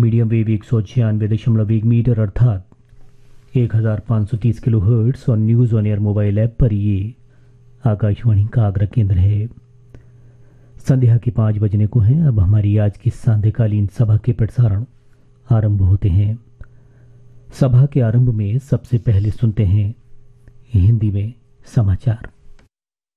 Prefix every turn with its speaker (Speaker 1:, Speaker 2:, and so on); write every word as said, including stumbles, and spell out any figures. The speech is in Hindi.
Speaker 1: मीडियम वेव एक सौ छियानवे दशमलव एक मीटर अर्थात एक हजार पाँच सौ तीस किलो हर्ट्स और news on air mobile app पर ये आकाशवाणी का आगरा केंद्र है। संध्या के पाँच बजने को हैं। अब हमारी आज की सांध्यकालीन सभा के प्रसारण आरंभ होते हैं। सभा के आरंभ में सबसे पहले सुनते हैं हिंदी में समाचार।